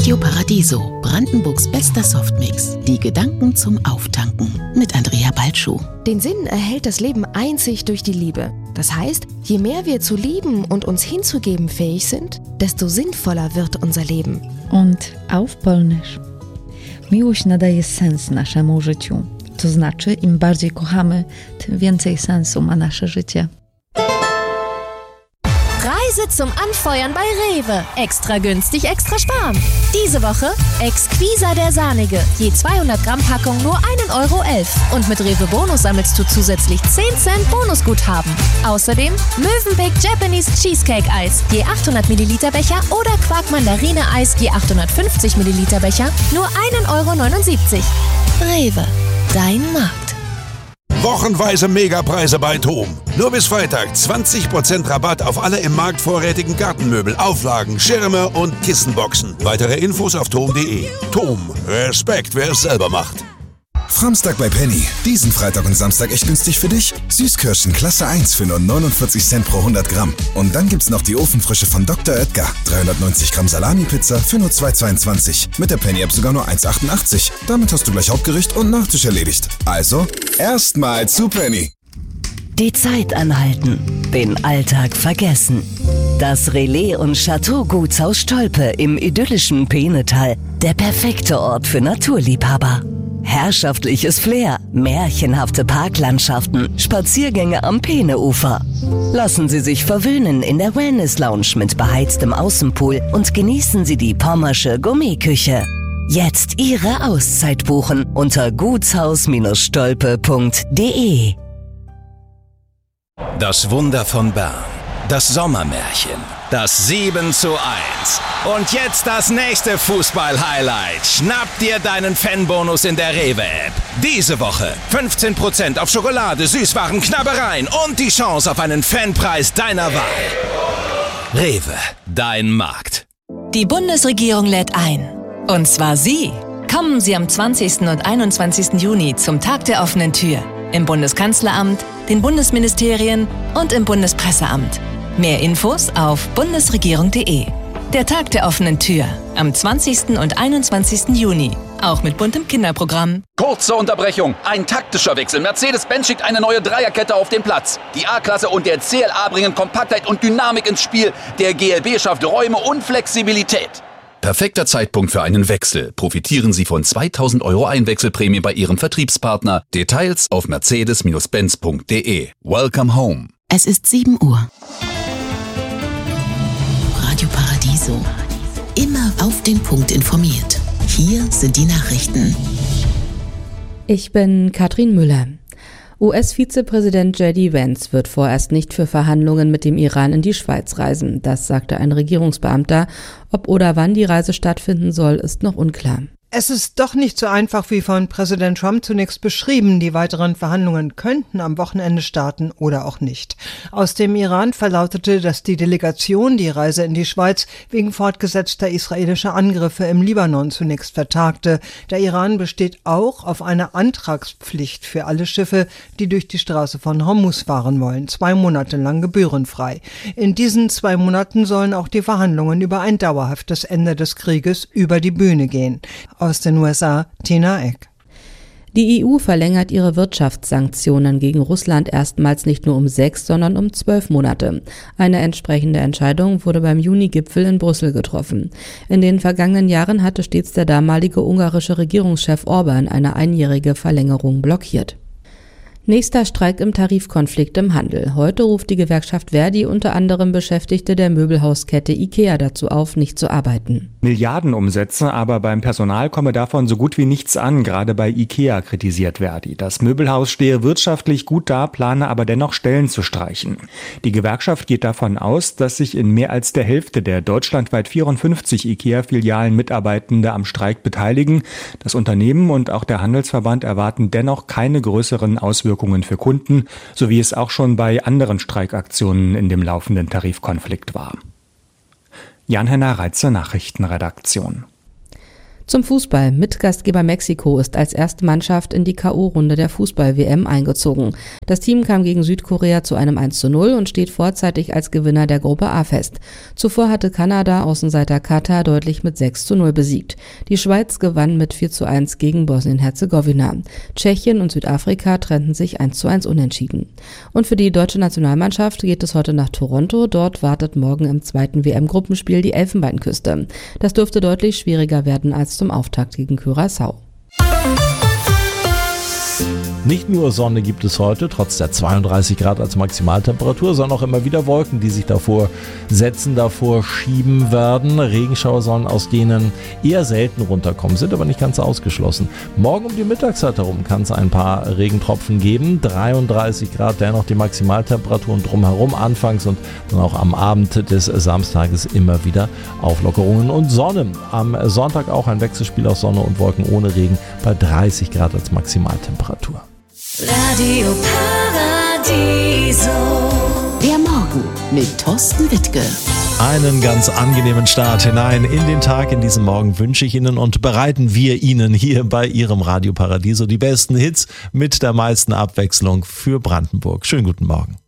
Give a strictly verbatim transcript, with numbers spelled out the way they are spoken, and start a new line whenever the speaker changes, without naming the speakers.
Radio Paradiso, Brandenburgs bester Softmix. Die Gedanken zum Auftanken mit Andrea Balschuh.
Den Sinn erhält das Leben einzig durch die Liebe. Das heißt, je mehr wir zu lieben und uns hinzugeben fähig sind, desto sinnvoller wird unser Leben.
Und auf Polnisch. Miłość nadaje sens naszemu życiu. To znaczy, im bardziej kochamy, tym więcej sensu ma nasze życie.
Reise zum Anfeuern bei Rewe. Extra günstig, extra sparen. Diese Woche Exquisa der Sahnige. Je zweihundert Gramm Packung nur ein Euro elf. Und mit Rewe Bonus sammelst du zusätzlich zehn Cent Bonusguthaben. Außerdem Mövenpick Japanese Cheesecake Eis. Je achthundert Milliliter Becher oder Quark Mandarine Eis. Je achthundertfünfzig Milliliter Becher nur ein Euro neunundsiebzig. Rewe. Dein Markt.
Wochenweise Megapreise bei TOM. Nur bis Freitag zwanzig Prozent Rabatt auf alle im Markt vorrätigen Gartenmöbel, Auflagen, Schirme und Kissenboxen. Weitere Infos auf tom punkt de. TOM. Respekt, wer es selber macht.
Samstag bei Penny. Diesen Freitag und Samstag echt günstig für dich. Süßkirschen Klasse eins für nur neunundvierzig Cent pro hundert Gramm. Und dann gibt's noch die Ofenfrische von Doktor Oetker. dreihundertneunzig Gramm Salami-Pizza für nur zwei Euro zweiundzwanzig. Mit der Penny-App sogar nur eins Euro achtundachtzig. Damit hast du gleich Hauptgericht und Nachtisch erledigt. Also, erstmal zu Penny.
Die Zeit anhalten. Den Alltag vergessen. Das Relais- und Chateau-Gutshaus Stolpe im idyllischen Peenetal. Der perfekte Ort für Naturliebhaber. Herrschaftliches Flair, märchenhafte Parklandschaften, Spaziergänge am Peeneufer. Lassen Sie sich verwöhnen in der Wellness-Lounge mit beheiztem Außenpool und genießen Sie die pommersche Gourmetküche. Jetzt Ihre Auszeit buchen unter gutshaus Stolpe punkt de.
Das Wunder von Bern. Das Sommermärchen. Das sieben zu eins. Und jetzt das nächste Fußball-Highlight. Schnapp dir deinen Fanbonus in der Rewe-App. Diese Woche fünfzehn Prozent auf Schokolade, Süßwaren, Knabbereien und die Chance auf einen Fanpreis deiner Wahl. Rewe, dein Markt.
Die Bundesregierung lädt ein. Und zwar Sie. Kommen Sie am zwanzigsten und einundzwanzigsten Juni zum Tag der offenen Tür. Im Bundeskanzleramt, den Bundesministerien und im Bundespresseamt. Mehr Infos auf bundesregierung punkt de. Der Tag der offenen Tür am zwanzigsten und einundzwanzigsten Juni. Auch mit buntem Kinderprogramm.
Kurze Unterbrechung. Ein taktischer Wechsel. Mercedes-Benz schickt eine neue Dreierkette auf den Platz. Die A-Klasse und der C L A bringen Kompaktheit und Dynamik ins Spiel. Der G L B schafft Räume und Flexibilität.
Perfekter Zeitpunkt für einen Wechsel. Profitieren Sie von zweitausend Euro Einwechselprämie bei Ihrem Vertriebspartner. Details auf mercedes Benz punkt de. Welcome home.
Es ist sieben Uhr. Radio Paradiso. Immer auf den Punkt informiert. Hier sind die Nachrichten.
Ich bin Katrin Müller. U S-Vizepräsident J D Vance wird vorerst nicht für Verhandlungen mit dem Iran in die Schweiz reisen. Das sagte ein Regierungsbeamter. Ob oder wann die Reise stattfinden soll, ist noch unklar.
Es ist doch nicht so einfach wie von Präsident Trump zunächst beschrieben. Die weiteren Verhandlungen könnten am Wochenende starten oder auch nicht. Aus dem Iran verlautete, dass die Delegation die Reise in die Schweiz wegen fortgesetzter israelischer Angriffe im Libanon zunächst vertagte. Der Iran besteht auch auf einer Antragspflicht für alle Schiffe, die durch die Straße von Hormuz fahren wollen, zwei Monate lang gebührenfrei. In diesen zwei Monaten sollen auch die Verhandlungen über ein dauerhaftes Ende des Krieges über die Bühne gehen. Aus den U S A, Tina Eck.
Die E U verlängert ihre Wirtschaftssanktionen gegen Russland erstmals nicht nur um sechs, sondern um zwölf Monate. Eine entsprechende Entscheidung wurde beim Juni-Gipfel in Brüssel getroffen. In den vergangenen Jahren hatte stets der damalige ungarische Regierungschef Orban eine einjährige Verlängerung blockiert. Nächster Streik im Tarifkonflikt im Handel. Heute ruft die Gewerkschaft Verdi unter anderem Beschäftigte der Möbelhauskette IKEA dazu auf, nicht zu arbeiten.
Milliardenumsätze, aber beim Personal komme davon so gut wie nichts an, gerade bei IKEA, kritisiert Verdi. Das Möbelhaus stehe wirtschaftlich gut da, plane aber dennoch Stellen zu streichen. Die Gewerkschaft geht davon aus, dass sich in mehr als der Hälfte der deutschlandweit vierundfünfzig IKEA-Filialen Mitarbeitende am Streik beteiligen. Das Unternehmen und auch der Handelsverband erwarten dennoch keine größeren Auswirkungen für Kunden, so wie es auch schon bei anderen Streikaktionen in dem laufenden Tarifkonflikt war. Jan-Henner Reitze, Nachrichtenredaktion.
Zum Fußball. Mitgastgeber Mexiko ist als erste Mannschaft in die K O-Runde der Fußball-W M eingezogen. Das Team kam gegen Südkorea zu einem eins zu null und steht vorzeitig als Gewinner der Gruppe A fest. Zuvor hatte Kanada Außenseiter Katar deutlich mit sechs zu null besiegt. Die Schweiz gewann mit vier zu eins gegen Bosnien-Herzegowina. Tschechien und Südafrika trennten sich eins zu eins unentschieden. Und für die deutsche Nationalmannschaft geht es heute nach Toronto. Dort wartet morgen im zweiten W M-Gruppenspiel die Elfenbeinküste. Das dürfte deutlich schwieriger werden als zum Auftakt gegen Curaçao.
Nicht nur Sonne gibt es heute, trotz der zweiunddreißig Grad als Maximaltemperatur, sondern auch immer wieder Wolken, die sich davor setzen, davor schieben werden. Regenschauer sollen aus denen eher selten runterkommen, sind aber nicht ganz ausgeschlossen. Morgen um die Mittagszeit herum kann es ein paar Regentropfen geben. dreiunddreißig Grad dennoch die Maximaltemperaturen drumherum anfangs und dann auch am Abend des Samstages immer wieder Auflockerungen und Sonne. Am Sonntag auch ein Wechselspiel aus Sonne und Wolken ohne Regen bei dreißig Grad als Maximaltemperatur.
Radio Paradiso. Der Morgen mit Thorsten Wittke.
Einen ganz angenehmen Start hinein in den Tag. In diesem Morgen wünsche ich Ihnen und bereiten wir Ihnen hier bei Ihrem Radio Paradiso die besten Hits mit der meisten Abwechslung für Brandenburg. Schönen guten Morgen.